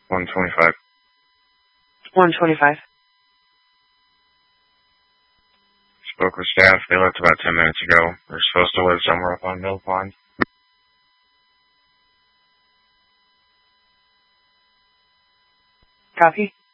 125. 125. Spoke with staff. They left about 10 minutes ago. They're supposed to live somewhere up on Mill Pond. Copy.